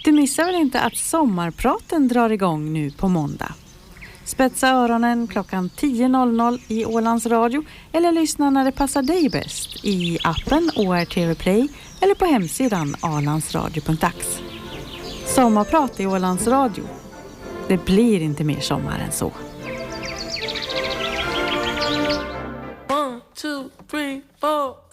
Du missar väl inte att sommarpraten drar igång nu på måndag? Spetsa öronen klockan 10.00 i Ålands Radio eller lyssna när det passar dig bäst i appen ORTV Play eller på hemsidan alandsradio.ax. Sommarprat i Ålands Radio. Det blir inte mer sommar än så. 1, 2, 3, 4